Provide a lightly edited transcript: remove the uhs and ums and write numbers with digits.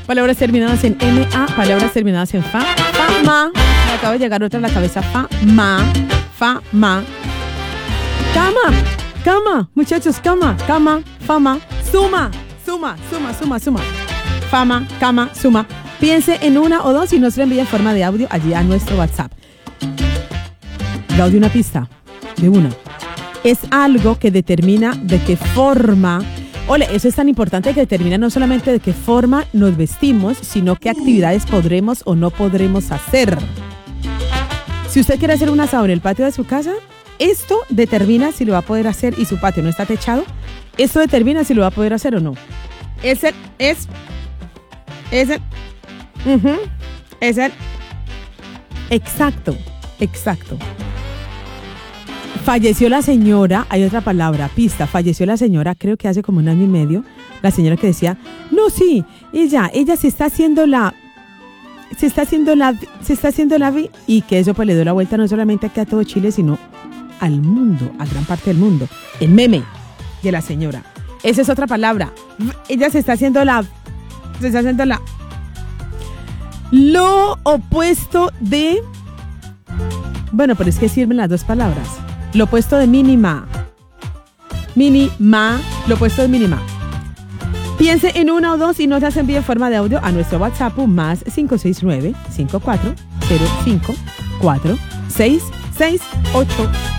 Palabras terminadas en MA, palabras terminadas en FA. Fama. Me acaba de llegar otra a la cabeza. Fama. Fama. Cama. Cama. Muchachos, cama. Cama. Fama. Suma. Suma. Suma. Suma. Suma. Fama. Cama. Suma. Piense en una o dos y nos lo envía en forma de audio allí a nuestro WhatsApp. Gaudio, una pista de una. Es algo que determina de qué forma. Ole, eso es tan importante que determina no solamente de qué forma nos vestimos, sino qué actividades podremos o no podremos hacer. Si usted quiere hacer un asado en el patio de su casa, esto determina si lo va a poder hacer y su patio no está techado. Esto determina si lo va a poder hacer o no. Exacto. Falleció la señora, hay otra palabra, pista, falleció la señora, creo que hace como 1 año y medio, la señora que decía, no, sí, ella se está haciendo la y que eso pues le dio la vuelta no solamente aquí a todo Chile, sino al mundo, a gran parte del mundo. El meme de la señora. Esa es otra palabra. Ella se está haciendo la. Lo opuesto de. Bueno, pero es que sirven las dos palabras. Lo opuesto de mínima. Mínima. Lo opuesto de mínima. Piense en una o dos y nos las envíe en forma de audio a nuestro WhatsApp más 569-5405-4668.